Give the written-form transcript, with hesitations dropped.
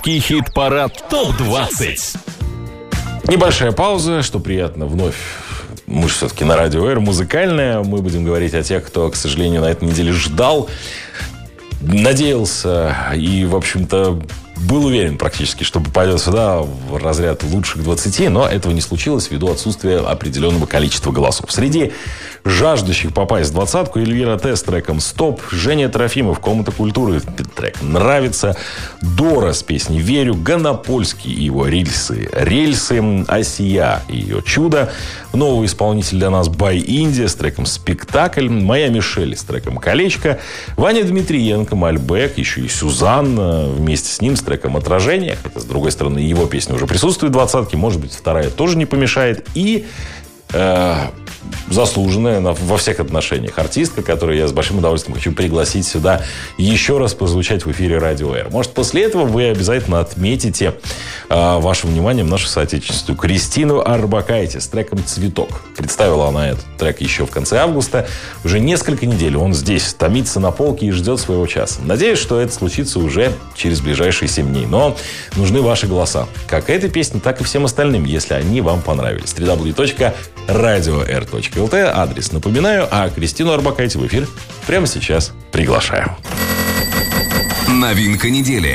Хит-парад ТОП-20. Небольшая пауза, что приятно вновь. Мы же все-таки на Радио Р, музыкальная. Мы будем говорить о тех, кто, к сожалению, на этой неделе ждал, надеялся и, в общем-то, был уверен практически, что попадет сюда в разряд лучших 20, но этого не случилось ввиду отсутствия определенного количества голосов. Среди жаждущих попасть в двадцатку Эльвира Т. с треком «Стоп», Женя Трофимов, «Комната культуры», трек «Нравится», Дора с песней «Верю», Гонопольский и его «Рельсы», Асия и ее «Чудо», новый исполнитель для нас Бай Индия с треком «Спектакль», Моя Мишель с треком «Колечко», Ваня Дмитриенко, Мальбек, еще и Сюзанна вместе с ним с треком «Отражение», хотя, с другой стороны, его песня уже присутствует в двадцатке, может быть, вторая тоже не помешает, и заслуженная во всех отношениях артистка, которую я с большим удовольствием хочу пригласить сюда еще раз позвучать в эфире Радио Р. Может, после этого вы обязательно отметите вашим вниманием нашу соотечественницу Кристину Орбакайте с треком «Цветок». Представила она этот трек еще в конце августа. Уже несколько недель он здесь томится на полке и ждет своего часа. Надеюсь, что это случится уже через ближайшие 7 дней. Но нужны ваши голоса. Как этой песне, так и всем остальным, если они вам понравились. www.radio.r.lt адрес напоминаю, а Кристину Орбакайте в эфир прямо сейчас приглашаю. Новинка недели.